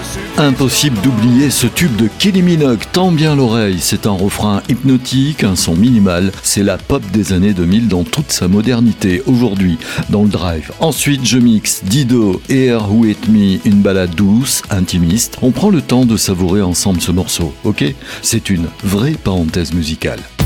Impossible d'oublier ce tube de Kylie Minogue, tend bien l'oreille. C'est un refrain hypnotique, un son minimal. C'est la pop des années 2000 dans toute sa modernité, aujourd'hui, dans le drive. Ensuite, je mixe Dido et Here With Me, une balade douce, intimiste. On prend le temps de savourer ensemble ce morceau, ok ? C'est une vraie parenthèse musicale.